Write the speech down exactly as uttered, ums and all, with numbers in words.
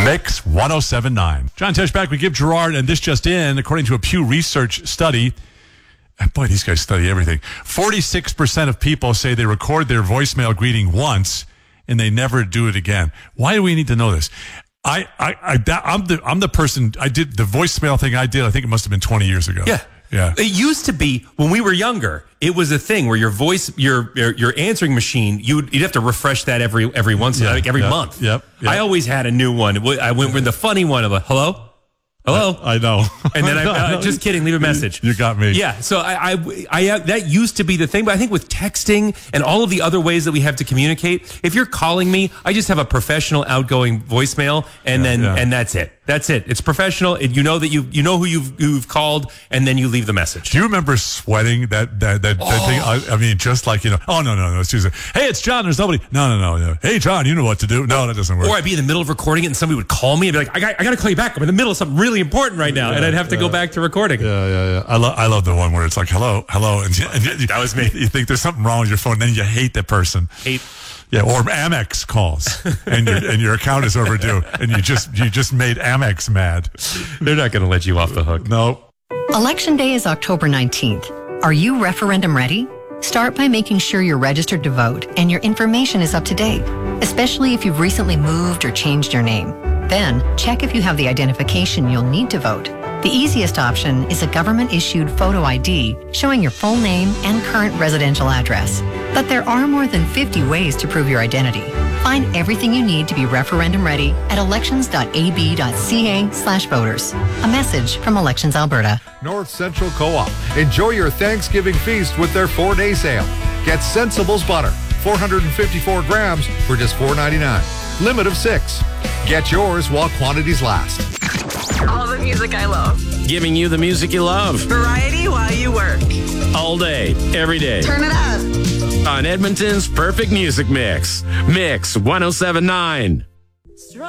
Mix one oh seven point nine. John Tesh back. We give Gerard, and this just in, according to a Pew Research study. Boy, these guys study everything. forty-six percent of people say they record their voicemail greeting once and they never do it again. Why do we need to know this? I, I, I, that, I'm the, I'm the person, I did the voicemail thing I did, I think it must have been twenty years ago. Yeah. Yeah. It used to be when we were younger, it was a thing where your voice, your, your, your answering machine, you'd, you'd have to refresh that every, every once, Yeah, like every yep, month. Yep, yep. I always had a new one. I went with the funny one of a hello. Hello. I, I know. And then I, uh, just kidding, leave a message. You got me. Yeah. So I, I, I, uh, that used to be the thing, but I think with texting and all of the other ways that we have to communicate, if you're calling me, I just have a professional outgoing voicemail, and Yeah, then yeah. and that's it. That's it. It's professional. And you know that you you know who you've you've called, and then you leave the message. Do you remember sweating that that that, Oh. that thing? I, I mean, just like, you know, oh, no, no, no. It's Tuesday. Hey, it's John. There's nobody. No, no, no, no. Hey, John, you know what to do. No, that doesn't work. Or I'd be in the middle of recording it, and somebody would call me and be like, I got, I got to call you back. I'm in the middle of something really important right now. Yeah, and I'd have to yeah. go back to recording. Yeah, yeah, yeah. I love I love the one where it's like, hello, hello. And, you, and you, That was me. You think there's something wrong with your phone, then you hate the person. Hate. Yeah, or Amex calls, and your and your account is overdue, and you just you just made Amex mad. They're not going to let you off the hook. No. Election Day is October nineteenth. Are you referendum ready? Start by making sure you're registered to vote and your information is up to date, especially if you've recently moved or changed your name. Then, check if you have the identification you'll need to vote. The easiest option is a government-issued photo I D showing your full name and current residential address. But there are more than fifty ways to prove your identity. Find everything you need to be referendum ready at elections.ab.ca slash voters. A message from Elections Alberta. North Central Co-op. Enjoy your Thanksgiving feast with their four-day sale. Get Sensible's butter, four hundred fifty-four grams for just four ninety-nine. Limit of six. Get yours while quantities last. All the music I love. Giving you the music you love. Variety while you work. All day, every day. Turn it up. On Edmonton's Perfect Music Mix. Mix one oh seven point nine.